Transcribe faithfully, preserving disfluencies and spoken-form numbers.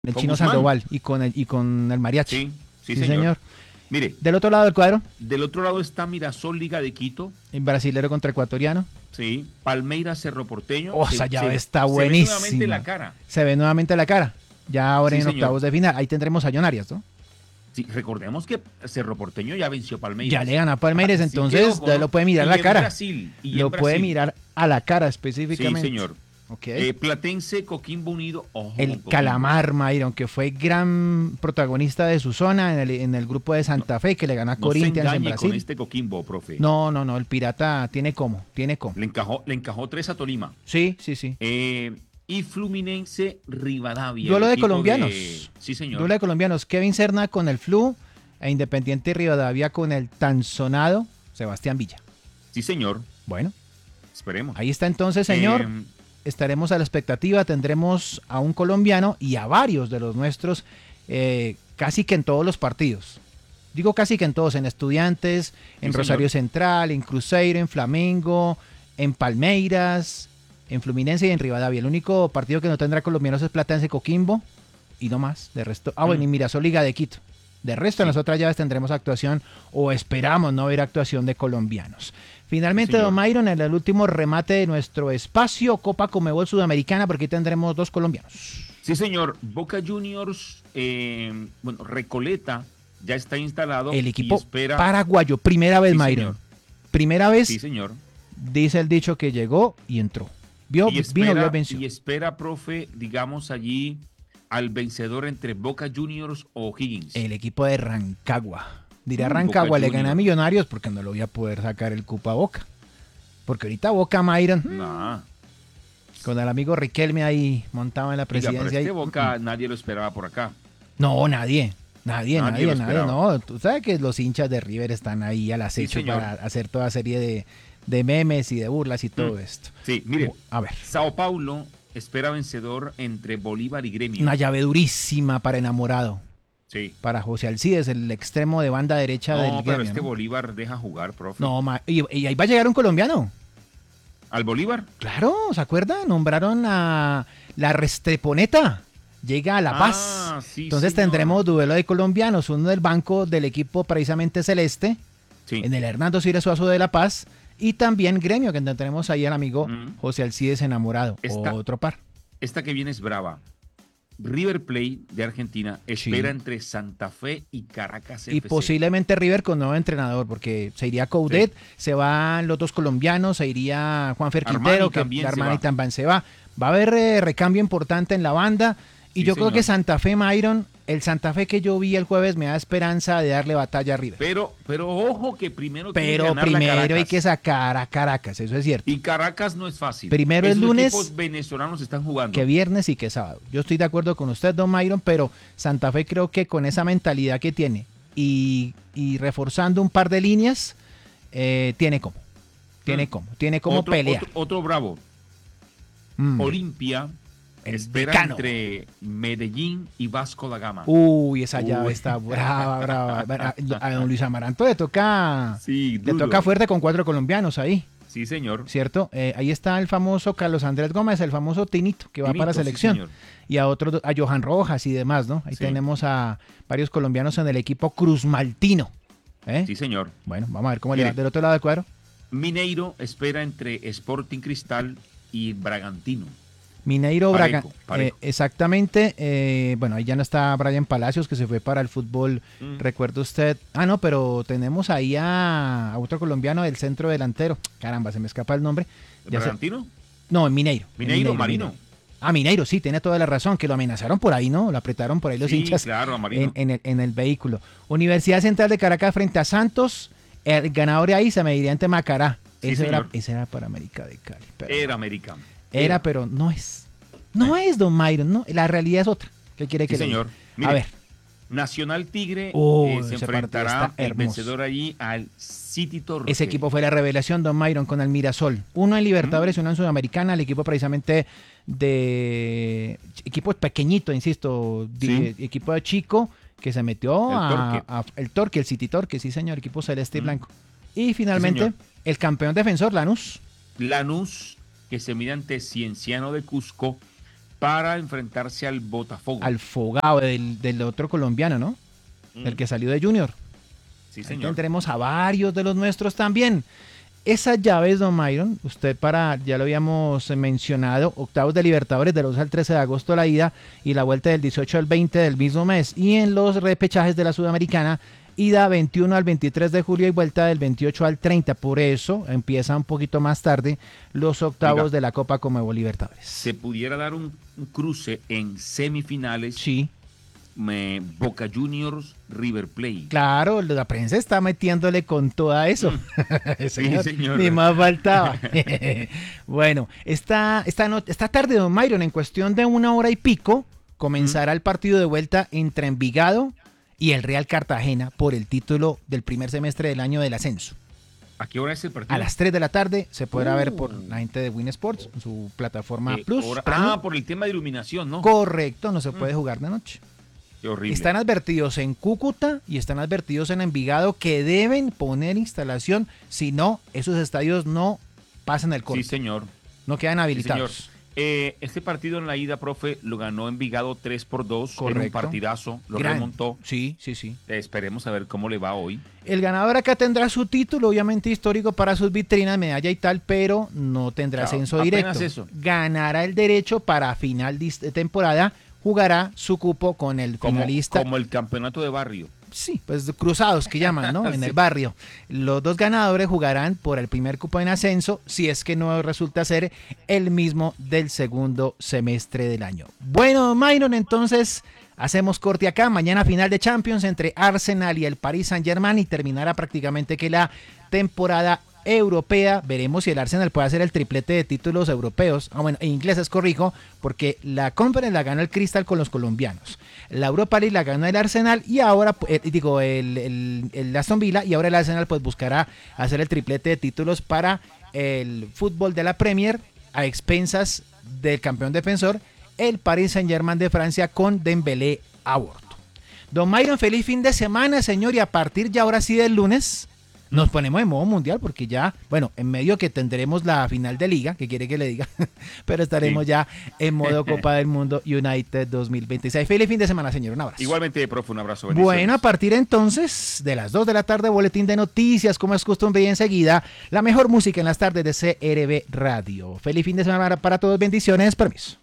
el con Chino Guzmán. Sandoval y con el, y con el Mariachi. Sí, sí, Sí, señor. señor. Mire, Del otro lado del cuadro, del otro lado está Mirasol Liga de Quito, el brasilero contra ecuatoriano. sí, Palmeiras Cerro Porteño. Oh, se, esa llave se- está se ve nuevamente la buenísima. cara. Se ve nuevamente la cara. Ya ahora Sí, en señor. octavos de final. Ahí tendremos a John Arias, ¿no? Sí, recordemos que Cerro Porteño ya venció Palmeiras. Ya le ganó a Palmeiras, Así que, entonces ojo, ya ¿no? lo puede mirar Y a la en cara. Brasil, y Lo en puede Brasil. mirar a la cara Sí, específicamente. señor. Ok. Eh, Platense, Coquimbo Unido, ojo. con El Coquimbo. Calamar, Mayron, que fue gran protagonista de su zona en el, en el grupo de Santa Fe, que le ganó a No se Corinthians en engañe Brasil. con este Coquimbo, profe. No, no, no, el Pirata tiene como, tiene como. Le encajó, le encajó tres a Tolima. Sí, sí, sí. Eh, y Fluminense, Rivadavia. Duelo el de equipo colombianos. de- Sí, señor. Duelo de colombianos. Kevin Serna con el Flu e Independiente Rivadavia con el tan sonado Sebastián Villa. Sí, señor. Bueno, Esperemos. ahí está entonces, señor. Eh, Estaremos a la expectativa, tendremos a un colombiano y a varios de los nuestros, eh, casi que en todos los partidos. Digo casi que en todos, en Estudiantes, en Sí, Rosario señor. Central, en Cruzeiro, en Flamengo, en Palmeiras, en Fluminense y en Rivadavia. El único partido que no tendrá colombianos es Platense Coquimbo y no más. De resto, ah, bueno, y Mm. Mirasol Liga de Quito. De resto, en las otras llaves tendremos actuación o esperamos no ver actuación de colombianos. Finalmente, señor. don Mayron, en el último remate de nuestro espacio, Copa Conmebol Sudamericana, porque aquí tendremos dos colombianos. Sí, señor. Boca Juniors, eh, bueno, Recoleta ya está instalado. El y equipo espera... paraguayo, primera vez, Sí, Mayron. señor. Primera vez, Sí, señor. dice el dicho que llegó y entró. Vio, Y vino, espera, vio, venció. y espera, profe, digamos allí al vencedor entre Boca Juniors o Higgins. El equipo de Rancagua. Dirá Mm, Rancagua, Boca le gana a Juniors. Millonarios porque no lo voy a poder sacar el cupo a Boca. Porque ahorita Boca, Mayron, Nah. con el amigo Riquelme ahí montado en la Oiga, pero presidencia. este ahí, Boca nadie lo esperaba por acá. No, nadie. Nadie, Nadie nadie, lo nadie, esperaba. no. Tú sabes que los hinchas de River están ahí al acecho señor. para hacer toda serie de, de memes y de burlas y todo Mm. esto. Sí, mire, A ver, Sao Paulo espera vencedor entre Bolívar y Gremio. una llave durísima para enamorado. Sí. Para José Alcides, el extremo de banda derecha del No, pero Gremio, es que ¿no? Bolívar deja jugar, profe. No, ma- y, y ahí va a llegar un colombiano. ¿Al Bolívar? Claro, ¿se acuerda? Nombraron a la Restreponeta. Llega a La Paz. Ah, sí, Entonces señor. tendremos duelo de colombianos, uno del banco del equipo precisamente celeste, Sí. en el Hernando Siles Suazo de La Paz, y también Gremio, que tendremos ahí al amigo Mm. José Alcides enamorado. Esta- Otro par. Esta que viene es brava. River Plate de Argentina espera Sí. entre Santa Fe y Caracas Y F C. posiblemente River con nuevo entrenador, porque se iría Coudet, se van los dos colombianos, se iría Juanfer Armani Quintero, que también se Armani va. también se va. Va a haber eh, recambio importante en la banda. Y Sí, yo creo señor. que Santa Fe, Myron, el Santa Fe que yo vi el jueves me da esperanza de darle batalla a River. Pero, pero ojo que primero tiene que Pero ganar la primero hay Caracas. que sacar a Caracas, eso es cierto. Y Caracas no es fácil. Primero el Esos lunes, equipos venezolanos están jugando. Que viernes y que sábado. Yo estoy de acuerdo con usted, don Myron, pero Santa Fe creo que con esa mentalidad que tiene y, y reforzando un par de líneas, eh, tiene como. Tiene Mm. como. Tiene como otro, pelear. Otro, otro bravo. Mm. Olimpia El espera decano. entre Medellín y Vasco da Gama. Uy, esa llave Uy. está brava, brava. A, a don Luis Amaranto le toca, Sí, le duro. toca fuerte con cuatro colombianos ahí, Sí, señor. ¿cierto? Eh, ahí está el famoso Carlos Andrés Gómez, el famoso Tinito, que va Tinito, para sí, selección. señor. Y a otros, a Johan Rojas y demás, ¿no? Ahí Sí. tenemos a varios colombianos en el equipo Cruz Maltino. ¿eh? Sí, señor. Bueno, vamos a ver cómo le Mire. va del otro lado del cuadro. Mineiro espera entre Sporting Cristal y Bragantino. Mineiro Parejo, Braga. parejo. eh, exactamente. eh, bueno, ahí ya no está Brian Palacios, que se fue para el fútbol. Mm. Recuerda usted. Ah, no, pero tenemos ahí a, a otro colombiano del centro delantero. Caramba, se me escapa el nombre. Ya se- ¿Bragantino? No, en Mineiro. en Mineiro, Marino. Ah, Mineiro, sí, tiene toda la razón, que lo amenazaron por ahí, ¿no? Lo apretaron por ahí los Sí, hinchas claro, a Marino. en, en el, en el vehículo. Universidad Central de Caracas frente a Santos. El ganador de ahí se mediría ante Macará. Sí, ese, era, señor. ese era para América de Cali. Pero Era América. era, pero no es. No es, don Myron, no. La realidad es otra. ¿Qué quiere que Sí, le diga? señor. A Mire, ver, Nacional Tigre Oh, eh, se ese partido enfrentará está el hermoso. vencedor allí al City Torque. ese equipo fue la revelación, don Myron, con el Mirasol. Uno en Libertadores y uno en Sudamericana. El equipo precisamente de... Equipo pequeñito, insisto. de- equipo de chico que se metió El a, Torque. a- el Torque, el City Torque, sí señor, equipo celeste y Mm. blanco. Y finalmente, señor. el campeón defensor, Lanús. Lanús, que se mide ante Cienciano de Cusco, para enfrentarse al Botafogo. Al Fogao, del, del otro colombiano, ¿no? Mm. El que salió de Junior. Sí, Ahí señor. tendremos a varios de los nuestros también. Esas llaves, don Myron, usted para, ya lo habíamos mencionado, octavos de Libertadores del once al trece de agosto la ida y la vuelta del dieciocho al veinte del mismo mes. Y en los repechajes de la Sudamericana, ida veintiuno al veintitrés de julio y vuelta del veintiocho al treinta. Por eso empieza un poquito más tarde los octavos Oiga, de la Copa Conmebol Libertadores. se pudiera dar un, un cruce en semifinales. Sí. Me, Boca Juniors, River Plate. Claro, la prensa está metiéndole con todo eso. Mm. Señor, Sí, señor. ni más faltaba. Bueno, esta, esta, no, esta tarde, don Myron, en cuestión de una hora y pico, comenzará mm. el partido de vuelta entre Envigado y el Real Cartagena por el título del primer semestre del año del ascenso. ¿A qué hora es el partido? A las tres de la tarde se podrá uh. ver por la gente de Win Sports, en su plataforma eh, Plus. Hora, ah, por el tema de iluminación, ¿no? Correcto, no se puede mm. jugar de noche. Qué horrible. Están advertidos en Cúcuta y están advertidos en Envigado que deben poner instalación, si no, esos estadios no pasan el corte. Sí, señor. No quedan habilitados. Sí, señor. Eh, este partido en la ida, profe, lo ganó Envigado tres por dos. Correcto. En un partidazo, lo Gran. remontó. Sí, sí, sí. Eh, esperemos a ver cómo le va hoy. El ganador acá tendrá su título, obviamente histórico para sus vitrinas, medalla y tal, pero no tendrá claro, ascenso directo. Eso. Ganará el derecho para final de temporada, jugará su cupo con el como, finalista. Como el campeonato de barrio. Sí, pues cruzados que llaman, ¿no? En sí. el barrio. Los dos ganadores jugarán por el primer cupo en ascenso, si es que no resulta ser el mismo del segundo semestre del año. Bueno, Myron, entonces hacemos corte acá. Mañana final de Champions entre Arsenal y el Paris Saint-Germain y terminará prácticamente que la temporada europea. Veremos si el Arsenal puede hacer el triplete de títulos europeos, ah, bueno, en ingleses corrijo, porque la Conference la ganó el Crystal con los colombianos, la Europa League la ganó el Arsenal y ahora, eh, digo, el, el, el Aston Villa, y ahora el Arsenal pues buscará hacer el triplete de títulos para el fútbol de la Premier a expensas del campeón defensor, el Paris Saint-Germain de Francia con Dembélé a bordo. Don Myron, feliz fin de semana, señor, y a partir ya ahora sí del lunes nos ponemos en modo mundial porque ya, bueno, en medio que tendremos la final de liga, que quiere que le diga, pero estaremos sí. ya en modo Copa del Mundo United dos mil veintiséis. Feliz fin de semana, señor, un abrazo. Igualmente, profe, un abrazo. Bueno, a partir entonces de las dos de la tarde, boletín de noticias, como es costumbre, y enseguida la mejor música en las tardes de C R B Radio. Feliz fin de semana para todos, bendiciones, permiso.